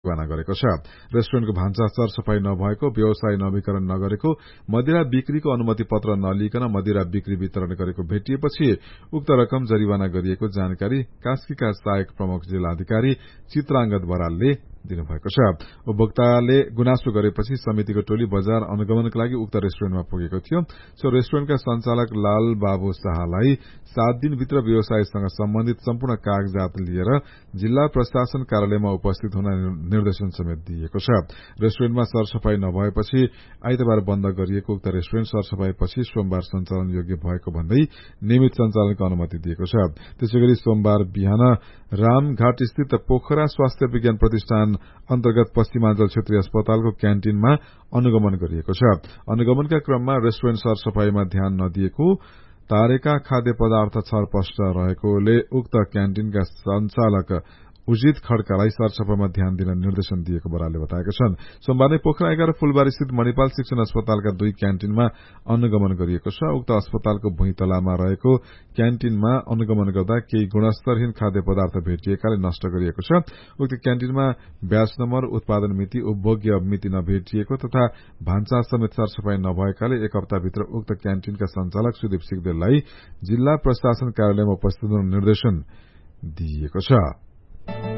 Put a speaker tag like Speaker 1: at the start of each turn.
Speaker 1: ठेकवाना गरेको छ। रेस्टुरेन्टको भान्सा सरसफाई नभएको, व्यवसाय नवीकरण नगरेको, मदिरा बिक्रीको अनुमति पत्र नलिइकन मदिरा बिक्री वितरण गरेको भेटिएपछि उक्त रकम जरिवाना गरिएको जानकारी कास्कीका सहायक प्रमुख जिल्लाधिकारी चित्रांगद बरालले दिनुभएको छ। उपभोक्ताले गुनासो गरेपछि समितिको टोली बजार अनुगमनका लागि उक्त रेस्टुरेन्टमा पुगेको थियो। सो रेस्टुरेन्टका संचालक लाल बाबु शाहलाई 7 दिनभित्र व्यवसायसँग सम्बन्धित सम्पूर्ण कागजात लिएर जिल्ला प्रशासन कार्यालयमा उपस्थित हुन निर्देशन समेत दिएको छ। रेस्टुरेन्टमा सरसफाई नभएपछि आइतबार बन्द गरिएको उक्त रेस्टुरेन्ट सरसफाईपछि सोमबार सञ्चालन योग्य भएको भन्दै नियमित सञ्चालनको अनुमति दिएको छ। त्यसैगरी सोमबार बिहान रामघाट स्थित पोखरा स्वास्थ्य विज्ञान प्रतिष्ठान अन्तर्गत पश्चिमाञ्चल क्षेत्रीय अस्पतालको क्यान्टिनमा अनुगमन गरिएको छ। अनुगमनका क्रममा रेस्टुरेन्ट सरसफाईमा ध्यान नदिएको, तारेका खाद्य पदार्थ छरपष्ट रहेकोले उक्त क्यान्टिनका सञ्चालक उजित खड्कालाई सरसफाईमा ध्यान दिन निर्देशन दिएको बरालले बताएका छन्। सोमबार नै पोखरा 11 फूलबारी स्थित मणिपाल शिक्षण अस्पतालका 2 क्यान्टिनमा अनुगमन गरिएको छ। उक्त अस्पतालको भुइँतलामा रहेको क्यान्टिनमा अनुगमन गर्दा केही गुणस्तरहीन खाद्य पदार्थ भेटिएकाले नष्ट गरिएको छ। उक्त क्यान्टिनमा ब्याच नम्बर, उत्पादन मिति, उपभोग्य मिति नभेटिएको तथा भान्सा समेत सरसफाई नभएकाले 1 हप्ताभित्र उक्त क्यान्टिनका सञ्चालक सुदीप सिगदेललाई जिल्ला प्रशासन कार्यालयमा उपस्थित हुन निर्देशन दिइएको छ।